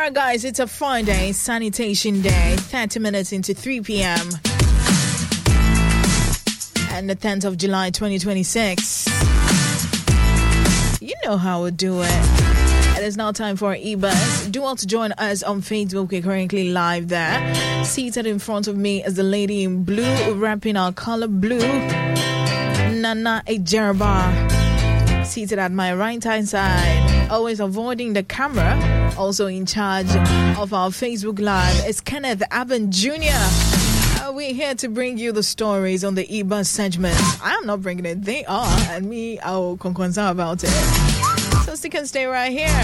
Alright guys, it's a Friday, sanitation day, 30 minutes into 3 p.m. and the 10th of July 2026. You know how we do it. It is now time for E-Buzz. Do want to join us on Facebook. We're currently live there. Seated in front of me is the lady in blue, rapping our color blue, Nana Ejerba. Seated at my right hand side, always avoiding the camera, also in charge of our Facebook Live, is Kenneth Aben Jr. We're here to bring you the stories on the E-Buzz segment. I am not bringing it, they are, and me, I will concern about it. So stick and stay right here.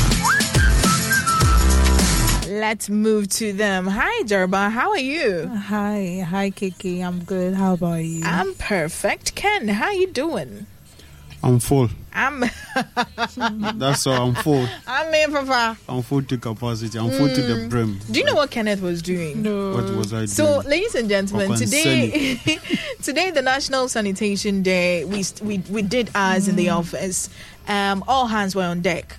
Let's move to them. Hi, Jerba. How are you? Hi, Kiki. I'm good. How about you? I'm perfect. Ken, how you doing? I'm full. That's all. I'm full. I'm in, Papa. I'm full to capacity. I'm full to the brim. Do you know what Kenneth was doing? No. What was I doing? So, ladies and gentlemen, today, the National Sanitation Day, we did ours in the office. All hands were on deck.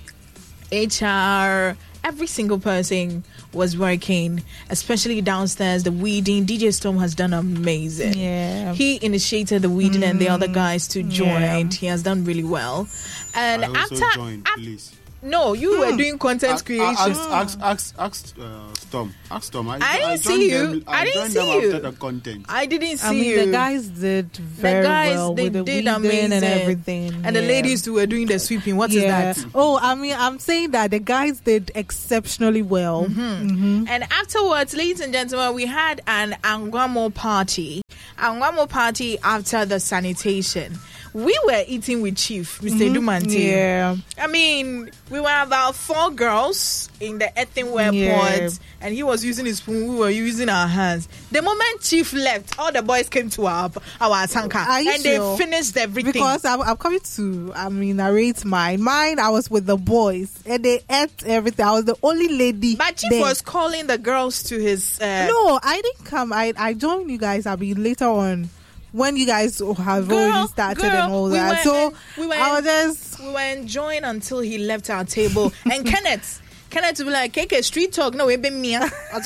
HR, every single person was working, especially downstairs. The weeding, DJ Storm has done amazing. Yeah, he initiated the weeding and the other guys to join. Yeah. He has done really well. And I also joined, please. No, you were doing content creation. Ask Storm. Ask Storm. I didn't see you. I didn't see you. After the content. I didn't see you. The guys did very well with the weeding amazing. And everything. And the ladies who were doing the sweeping. What is that? Oh, I'm saying that the guys did exceptionally well. And afterwards, ladies and gentlemen, we had an Angwamo party. Angwamo party after the sanitation. We were eating with Chief, Mr. Dumante. Yeah. I mean, we were about 4 girls in the earthenware pot, and he was using his spoon, we were using our hands. The moment Chief left, all the boys came to our sanka, and they finished everything. Because I'm coming to, narrate mine. Mine, I was with the boys, and they ate everything. I was the only lady. But Chief was calling the girls to his... No, I didn't come. I joined you guys. I'll be later on. When you guys have already started and all that. We were enjoying until he left our table. And Kenneth will be like, Keke, street talk. No, it be me.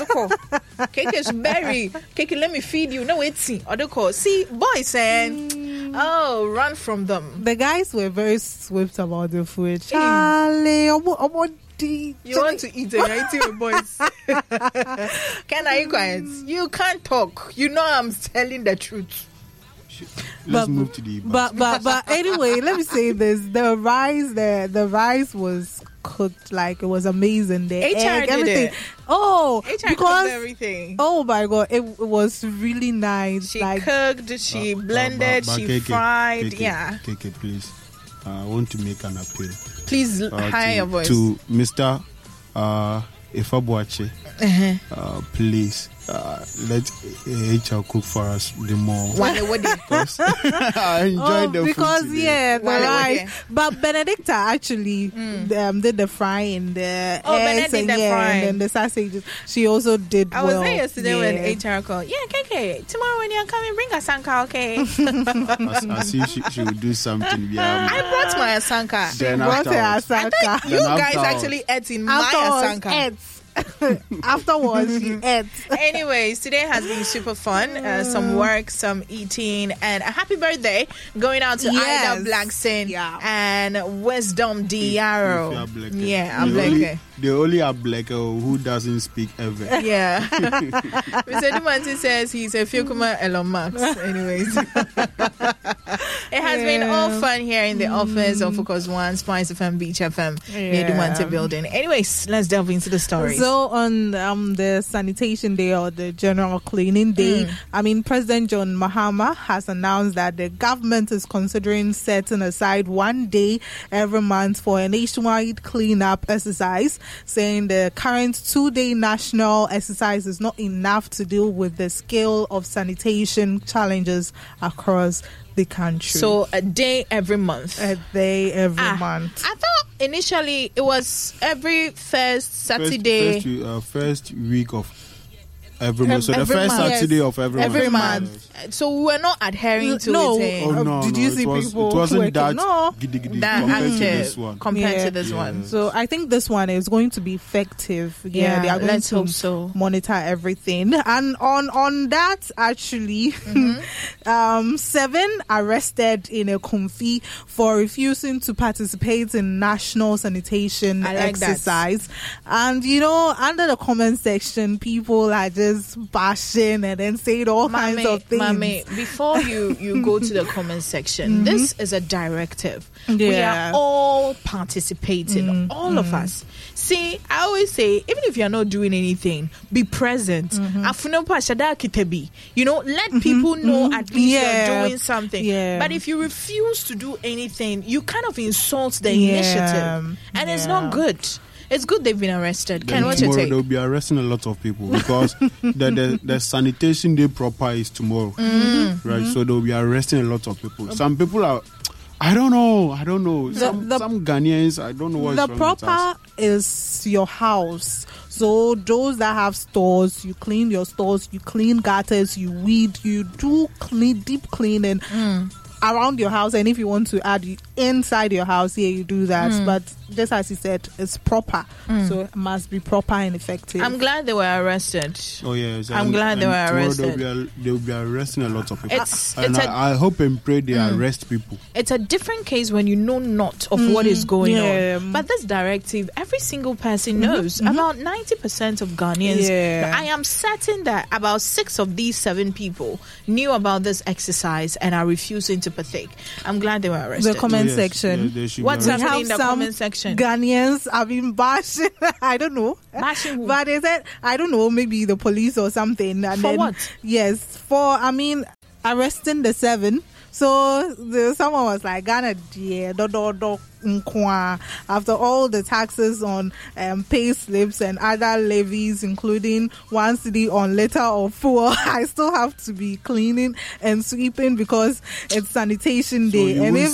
Keke's berry. Keke, let me feed you. No, it's see, boys saying, run from them. The guys were very swift about the food. Charlie, you want to eat and you're eating with boys. Ken, are you quiet? You can't talk. You know I'm telling the truth. Let's move to the but anyway, let me say this: the rice was cooked like it was amazing. The egg, everything. HR cooked everything. Oh my God, it was really nice. She cooked, she blended, she fried. Keke, please. I want to make an appeal. Please higher your voice to Mr. Ifabuache. Please let HR cook for us the more. Because I enjoyed the because food today. The rice. But Benedicta actually did the frying, the eggs and then the sausages. She also did I was there yesterday when HR called. Yeah, KK, tomorrow when you're coming, bring a sanka, okay? As if she would do something. Yeah, I brought my asanka. Then you guys actually ate in my asanka. Afterwards, she ate. Anyways, today has been super fun. Some work, some eating, and a happy birthday going out to Ida Blackson and Wisdom Diaro. Yeah, I'm Blake. The only Blake who doesn't speak ever. Yeah. Mr. Dumanti says he's a Fiokuma Elon Musk. Anyways. It has been all fun here in the office of Focus One, Spice FM, Beach FM, near Dumanti building. Anyways, let's delve into the stories. So on the sanitation day or the general cleaning day, President John Mahama has announced that the government is considering setting aside 1 day every month for a nationwide cleanup exercise, saying the current 2-day national exercise is not enough to deal with the scale of sanitation challenges across the country. So a day every month. A day every month. I thought initially it was every first Saturday. First week of Every month. So the first Saturday of every month. So we're not adhering to it. Oh, no, did you see people? It wasn't that compared to this one. So I think this one is going to be effective. Yeah, they are going to monitor everything. And on that, actually, 7 arrested in a confit for refusing to participate in national sanitation exercise. And under the comment section, people are just bashing and then saying all kinds of things. Mami, before you go to the comment section, this is a directive. We are all participating, all of us. See, I always say, even if you're not doing anything, be present. Let people know at least you're doing something. But if you refuse to do anything, you kind of insult the initiative. And it's not good. It's good they've been arrested. Ken, what's your take? They'll be arresting a lot of people because the sanitation day proper is tomorrow. Right? So they'll be arresting a lot of people. Some people are... I don't know. Some Ghanaians, I don't know what's wrong with us. The proper is your house. So those that have stores, you clean your stores, you clean gutters, you weed, you do deep cleaning around your house. And if you want to add inside your house, you do that. But just as you said, it's proper. So it must be proper and effective. I'm glad they were arrested. Oh, yes. I'm glad they were arrested. They'll be arresting a lot of people. I hope and pray they arrest people. It's a different case when you know not of what is going on. But this directive, every single person knows. About 90% of Ghanaians. I am certain that about 6 of these 7 people knew about this exercise and are refusing to partake. I'm glad they were arrested. The comment section. What's happening in the comment section? Ghanaians have been bashing. I don't know. Bashing who? But they said, I don't know, maybe the police or something. And for then, what? Yes, arresting the 7. So someone was like, Ghana, after all the taxes on pay slips and other levies, including 1 cedi on litre of fuel, I still have to be cleaning and sweeping because it's sanitation day. So and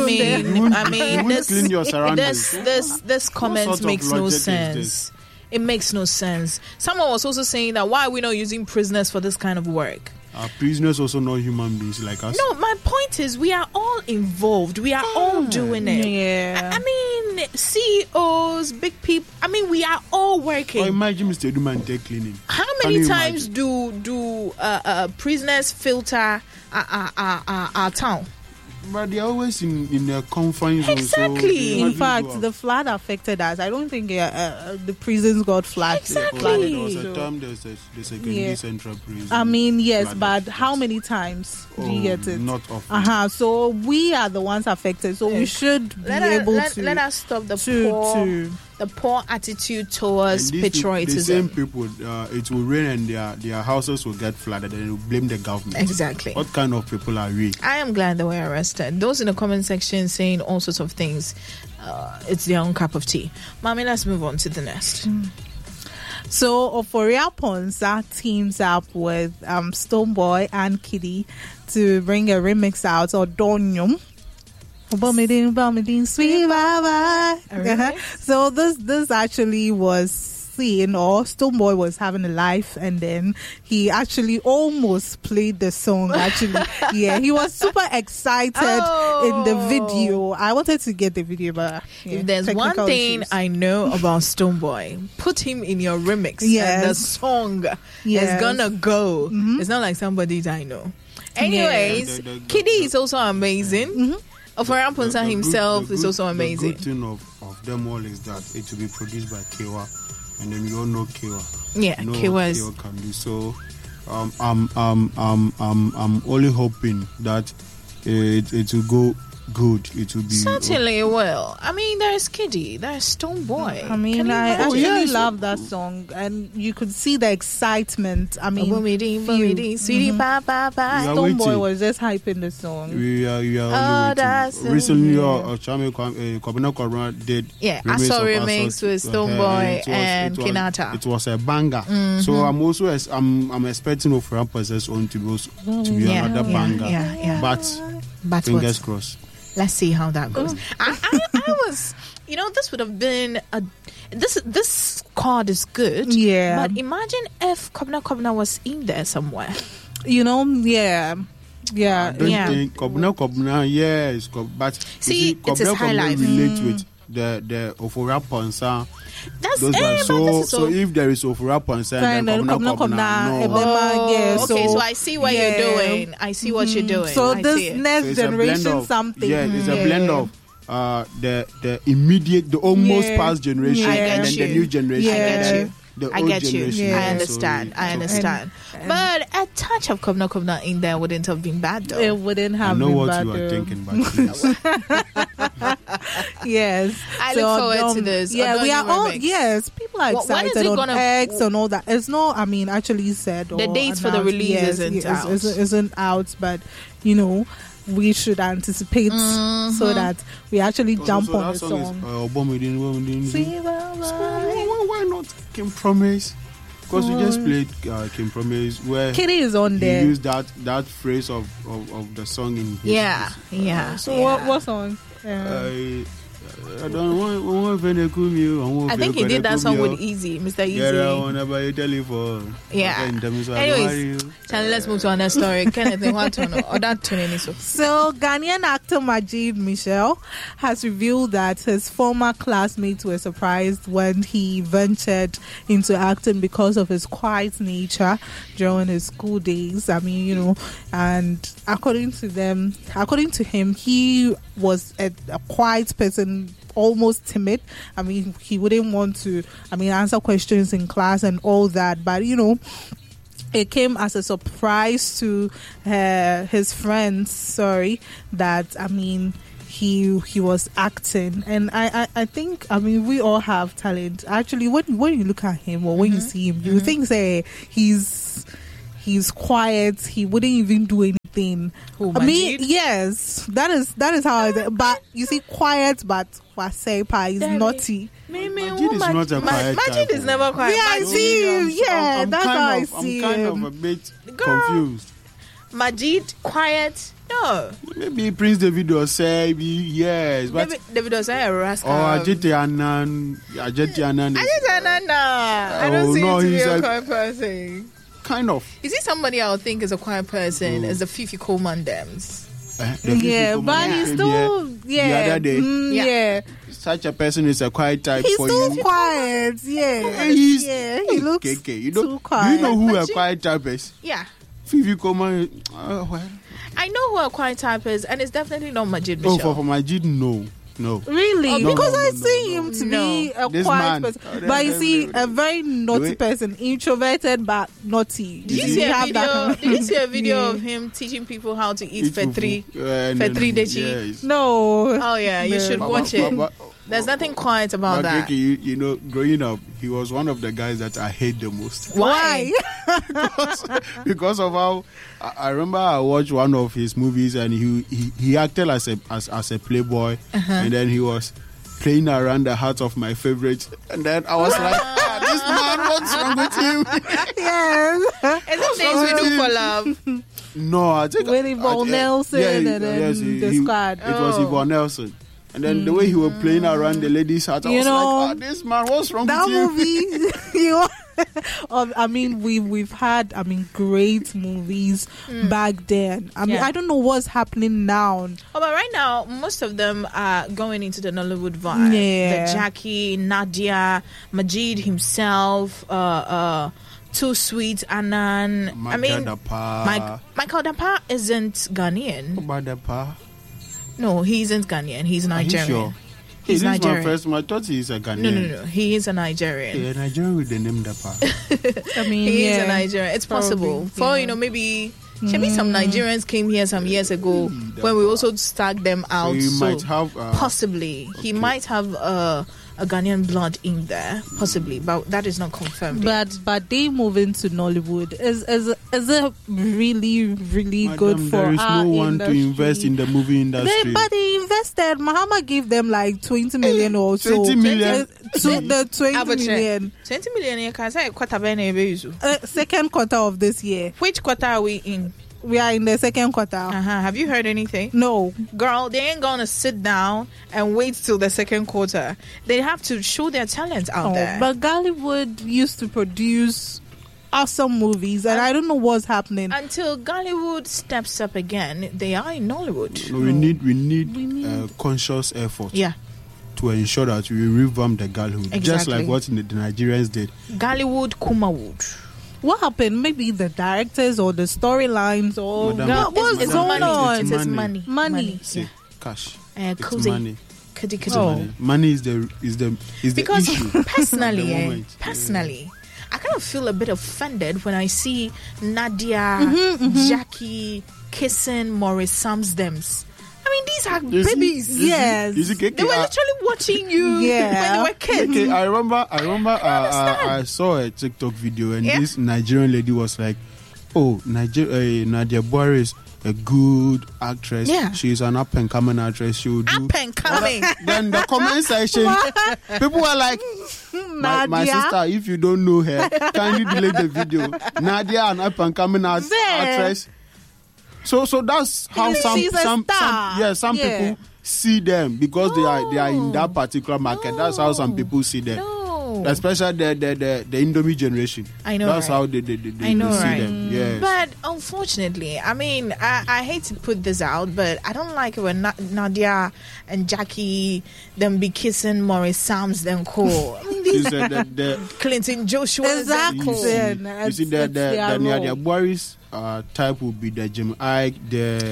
this comment makes no sense. It makes no sense. Someone was also saying that why are we not using prisoners for this kind of work? Are prisoners also not human beings like us? No, my point is we are all involved. We are all doing it. Yeah. I mean, CEOs, big people. I mean, we are all working. Imagine Mr. Duman take cleaning. How many times do prisoners filter our town? But they're always in their confines. Exactly. In fact, the flood affected us. I don't think the prisons got flooded. Exactly. There was a time there's a central prison. I mean, yes, but how many times do you get it? Not often. So we are the ones affected. So we should be able to... Let us stop the poor attitude towards patriotism. The same people, it will rain and their houses will get flooded and they will blame the government. Exactly. What kind of people are we? I am glad they were arrested. Those in the comment section saying all sorts of things, it's their own cup of tea. Mami, let's move on to the next. So Ophoria Ponsa teams up with Stonebwoy and Kiddy to bring a remix out, or Donyum. Sweet bye. So this actually was seen, or Stonebwoy was having a live, and then he actually almost played the song. Actually, he was super excited in the video. I wanted to get the video, but if there's one thing I know about Stonebwoy, put him in your remix, and the song is gonna go. It's not like somebody I know. Anyways, Kiddy is also amazing. Ophoria Ponsa himself is also amazing. The good thing of them all is that it will be produced by Kewa, and then we all know Kewa. Yeah, Kewa can do. So I'm only hoping that it will go good. It will be certainly well. I mean, there's Kiddy, there's Stonebwoy. I mean, I actually love that song, and you could see the excitement. I mean, Stonebwoy was just hyping the song. We are only recently, Kwabena Kwabena did I saw remix with Stonebwoy and Kinata. It was a banger. So I'm also I'm expecting Ophoria Ponsa's own to be another banger. But fingers crossed. Let's see how that goes. I was, this would have been this squad is good. Yeah. But imagine if Kobna was in there somewhere. You know, yeah. I don't think Kobna, yes. But see, it's his high life. Relate with the Ofura Ponsa. That's so if there is Ofura Ponsa, then Kobna, no. Yeah, okay, so I see what you're doing. I see what you're doing. So this next generation something. Yeah, it's a blend of the immediate, the almost past generation, and then the new generation. I get you. I get you. I understand. But a touch of Kobna in there wouldn't have been bad, though. It wouldn't have been bad. I know what you are thinking, but yes. I look forward to this. Yeah, we are all. Yes, people are excited on X and all that. It's no, I mean, actually said the dates for the release isn't out, but you know, we should anticipate so that we actually jump on the song. Why not Kim Promise? Because we just played Kim Promise, where Kitty is on there. He used that phrase of the song in his So what song? I don't want I think he did that song with Easy, Mr. Easy. Yeah. Anyways, let's move to another story. Kenneth, So Ghanaian actor Majid Michel has revealed that his former classmates were surprised when he ventured into acting because of his quiet nature during his school days. I mean, you know, and according to him, he was a quiet person, almost timid. I mean, he wouldn't want to, answer questions in class and all that. But, you know, it came as a surprise to his friends, that, he was acting. And I think, we all have talent. Actually, when you look at him or when you see him, you think, say, he's quiet, he wouldn't even do anything. Yes, that is how it is. But you see, quiet, but Wasepa is naughty. Majid is not a quiet type. Majid is never quiet. Yeah, I see him. Yeah, that's how I see him. I'm kind of a bit confused. Majid, quiet? No. Maybe Prince Davido say yes, but Davido say a rascal. Ajeti Anan. I don't see him to be a quiet person. Kind of. Is he somebody I would think is a quiet person? Is the Fifi Coleman Dems? But he's still the other day. Such a person is a quiet type he's for you. He's still quiet. He looks too quiet. Do you know who a quiet type is? Yeah. Fifi Coleman. I know who a quiet type is, and it's definitely not Majid Michel. For Majid, no. Really? Because I see him to be a quiet person. But you see, a very naughty person, introverted but naughty. Did you see a video of him teaching people how to eat Fetri Deji? Yes. No. Oh yeah, you should watch it. There's nothing quiet about that. You know, growing up, he was one of the guys that I hate the most. Why? because of how I remember I watched one of his movies and he acted as a playboy, and then he was playing around the heart of my favorite, and then I was like, this man, what's wrong with him? Yes. Is it Things We Do for Love? No, I think with Yvonne Nelson and then the squad. It was Yvonne Nelson. And then the way he was playing around the lady's heart, I was like, this man, what's wrong with you? That movie, we've had, great movies back then. I don't know what's happening now. Oh, but right now, most of them are going into the Nollywood vibe. Yeah. The Jackie, Nadia, Majid himself, Too Sweet, Anan. Michael Dapa isn't Ghanaian. Dapa? No, he isn't Ghanaian. He's Nigerian. Are you sure? He's Nigerian. I thought he's a Ghanaian. No. He is a Nigerian. Yeah, Nigerian with the name Dapa. He is a Nigerian. It's possible. Probably, maybe some Nigerians came here some years ago when we also stacked them out. So he might have... possibly. Okay. He might have a Ghanaian blood in there, possibly, but that is not confirmed. But they moving to Nollywood is a really, really good for our industry. There is no one to invest in the movie industry. But they invested. Mahama gave them like 20 million or so. 20 million? The 20 million. 20 million, quarter second quarter of this year. Which quarter are we in? We are in the second quarter. Have you heard anything? No. Girl, they ain't gonna sit down and wait till the second quarter. They have to show their talents out there. But Gollywood used to produce awesome movies, and I don't know what's happening. Until Gollywood steps up again, they are in Nollywood. We need conscious effort. Yeah. To ensure that we revamp the Gollywood. Exactly. Just like what the Nigerians did. Gollywood, Kumawood. What happened? Maybe the directors or the storylines or what's going on? It is money. Money. See, cash. It's Cozy. Money. Money. Money is the because issue. Personally, I kind of feel a bit offended when I see Nadia, Jackie kissing Maurice Samsdems. I mean, these are babies. Yes. They were literally watching you when they were kids. Okay, I remember I saw a TikTok video and this Nigerian lady was like, oh, Nadia Buhari is a good actress. Yeah. She's an up-and-coming actress. She will do... Up-and-coming. Then the comment section, people were like, my sister, if you don't know her, kindly delete the video. Nadia, an up-and-coming actress. So that's how some people see them because they are in that particular market. That's how some people see them. Especially the Indomie generation. I know. That's how they see them. Yes. But unfortunately, I mean, I hate to put this out, but I don't like it when Nadia and Jackie them be kissing Maurice Sams then cool. I mean, these Clinton Joshua. Exactly. You see the Nadia Buhari's type would be the Jim Ike, the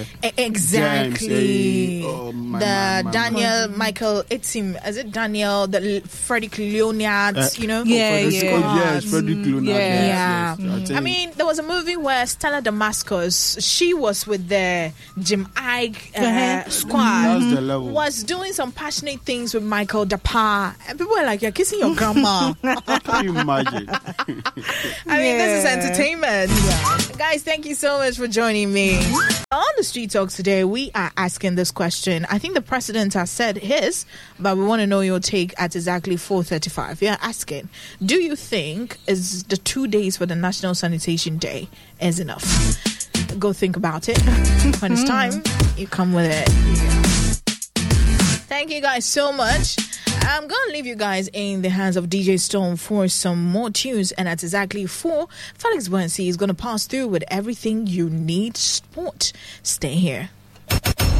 exactly James, Daniel Michael Itzim, is it Daniel, the Frederick Leonard, you know? Yes, Frederick Leonard. Yeah. I mean, there was a movie where Stella Damascus, she was with the Jim Ike squad, that's the level. Was doing some passionate things with Michael Dapar, and people were like, "You're kissing your grandma." Can you imagine? I mean, this is entertainment, guys. Thank you so much for joining me. On the Street Talk today, we are asking this question. I think the president has said his, but we want to know your take at exactly 4:35. We are asking, do you think is the 2 days for the National Sanitation Day is enough? Go think about it. When it's time, you come with it. Thank you guys so much. I'm going to leave you guys in the hands of DJ Stone for some more tunes. And at exactly 4, Felix Buensi is going to pass through with everything you need sport. Stay here.